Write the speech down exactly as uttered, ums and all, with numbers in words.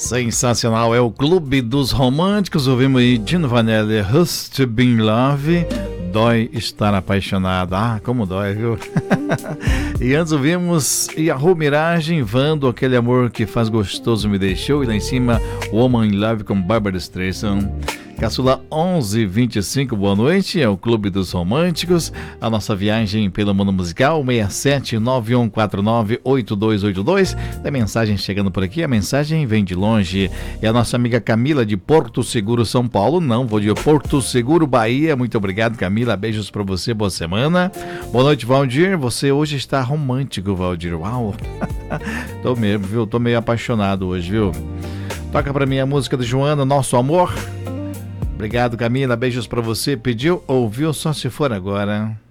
Sensacional, é o Clube dos Românticos. Ouvimos aí Dino Vanelli, Hurts to Be in Love. Dói estar apaixonado. Ah, como dói, viu? E antes ouvimos Yahoo Miragem, Vando, Aquele Amor que Faz Gostoso Me Deixou. E lá em cima, Woman in Love com Barbara Streisand. Caçula onze vinte e cinco, boa noite, é o Clube dos Românticos. A nossa viagem pelo mundo musical, seis sete nove um quatro nove oito dois oito dois. Tem mensagem chegando por aqui, a mensagem vem de longe. É a nossa amiga Camila de Porto Seguro, São Paulo. Não, vou de Porto Seguro, Bahia. Muito obrigado, Camila, beijos pra você, boa semana. Boa noite, Valdir, você hoje está romântico, Valdir. Uau, tô mesmo, viu, tô meio apaixonado hoje, viu. Toca pra mim a música de Joana, Nosso Amor. Obrigado, Camila, beijos pra você. Pediu, ouviu, só se for agora.